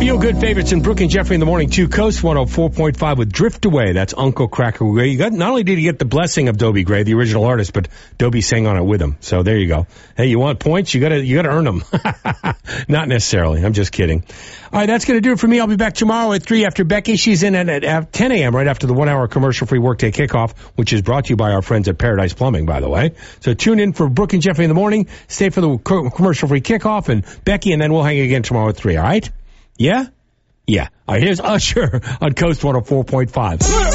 Feel Good favorites in Brooke and Jeffrey in the morning, 2 Coast 104.5 with Drift Away. That's Uncle Cracker Gray. Not only did he get the blessing of Dobie Gray, the original artist, but Dobie sang on it with him. So there you go. Hey, you want points? You gotta earn them. Not necessarily. I'm just kidding. All right, that's going to do it for me. I'll be back tomorrow at 3 after Becky. She's in at 10 a.m. right after the 1 hour commercial-free workday kickoff, which is brought to you by our friends at Paradise Plumbing, by the way. So tune in for Brooke and Jeffrey in the morning. Stay for the commercial-free kickoff and Becky, and then we'll hang again tomorrow at 3, all right? Yeah? Yeah. All right, here's Usher on Coast 104.5.